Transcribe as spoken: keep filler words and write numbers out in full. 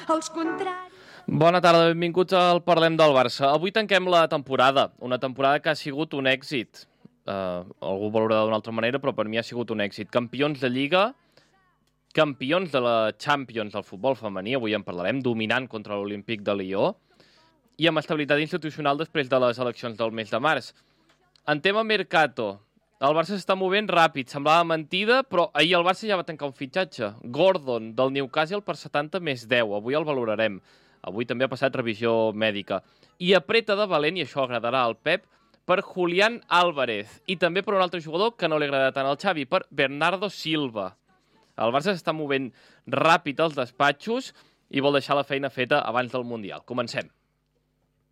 els contraris. Bona tarda, benvinguts al Parlem del Barça. Avui tanquem la temporada, una temporada que ha sigut un èxit. Uh, algú ho valorarà d'una altra manera, però per mi ha sigut un èxit. Campions de Lliga, campions de la Champions del futbol femení, avui en parlarem, dominant contra l'Olímpic de Lió, i amb estabilitat institucional després de les eleccions del mes de març. En tema Mercato, el Barça s'està movent ràpid, semblava mentida, però ahir el Barça ja va tancar un fitxatge. Gordon, del Newcastle, per setanta més deu, avui el valorarem. Avui també ha passat revisió mèdica. I apreta de valent, i això agradarà al Pep, per Julián Álvarez. I també per un altre jugador que no li agrada tant al Xavi, per Bernardo Silva. El Barça s'està movent ràpid als despatxos i vol deixar la feina feta abans del Mundial. Comencem.